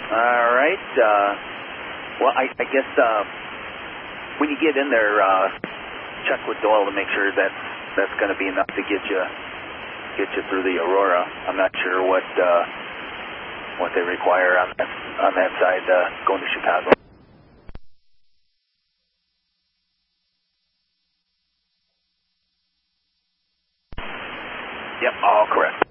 All right. Well, I guess when you get in there, check with Doyle to make sure that that's going to be enough to get you through the Aurora. I'm not sure what they require on that side going to Chicago. Yep, all correct.